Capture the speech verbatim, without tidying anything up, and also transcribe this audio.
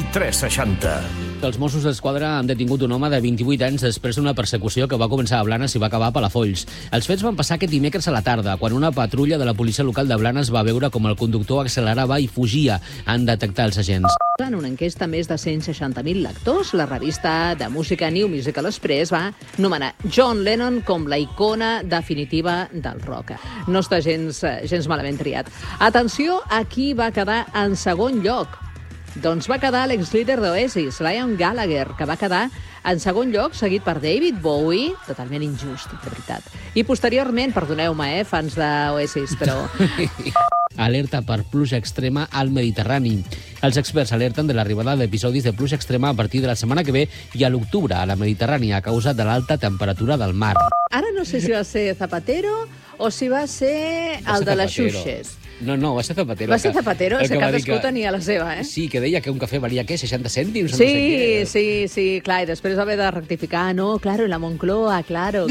tres seixanta. Els Mossos d'Esquadra han detingut un home de vint-i-vuit anys després d'una persecució que va començar a Blanes i va acabar a Palafolls. Els fets van passar aquest dimecres a la tarda, quan una patrulla de la policia local de Blanes va veure com el conductor accelerava i fugia. Han detectat els agents. En una enquesta amb més de cent seixanta mil lectors, la revista de música New Musical Express va nomenar John Lennon com la icona definitiva del rock. No està gens, gens malament triat. Atenció a qui va quedar en segon lloc. Doncs va quedar l'ex-líder d'Oasis, Liam Gallagher, que va quedar en segon lloc, seguit per David Bowie, totalment injust, de veritat. I posteriorment, perdoneu-me, eh, fans d'Oasis, però... Alerta per pluja extrema al Mediterrani. Els experts alerten de l'arribada d'episodis de pluja extrema a partir de la setmana que ve i a l'octubre a la Mediterrània a causa de l'alta temperatura del mar. Ara no sé si va ser Zapatero o si va ser el de les Xuxes. No, no, va ser Zapatero. Va ser Zapatero, és que cadascú que... tenia la seva, eh? Sí, que deia que un cafè valia, què, seixanta cèntims? Sí, no sé què. sí, sí, clar, i després va haver de rectificar, no, claro, en la Moncloa, claro.